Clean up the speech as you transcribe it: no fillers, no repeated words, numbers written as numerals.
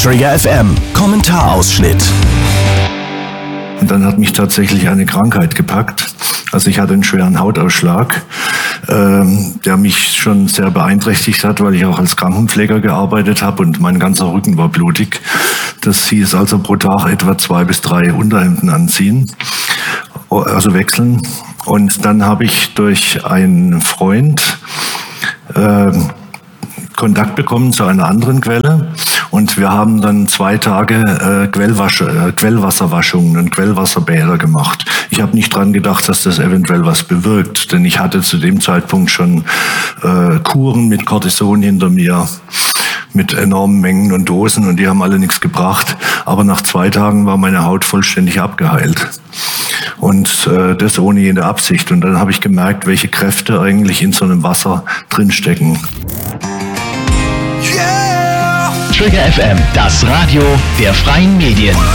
Trigger FM Kommentarausschnitt. Und dann hat mich tatsächlich eine Krankheit gepackt. Also ich hatte einen schweren Hautausschlag, der mich schon sehr beeinträchtigt hat, weil ich auch als Krankenpfleger gearbeitet habe und mein ganzer Rücken war blutig. Das hieß also pro Tag etwa 2 bis 3 Unterhemden anziehen, also wechseln. Und dann habe ich durch einen Freund Kontakt bekommen zu einer anderen Quelle und wir haben dann 2 Tage Quellwasserwaschungen und Quellwasserbäder gemacht. Ich habe nicht dran gedacht, dass das eventuell was bewirkt, denn ich hatte zu dem Zeitpunkt schon Kuren mit Cortison hinter mir, mit enormen Mengen und Dosen und die haben alle nichts gebracht. Aber nach 2 Tagen war meine Haut vollständig abgeheilt. Und das ohne jede Absicht. Und dann habe ich gemerkt, welche Kräfte eigentlich in so einem Wasser drinstecken. Trigger FM, das Radio der freien Medien.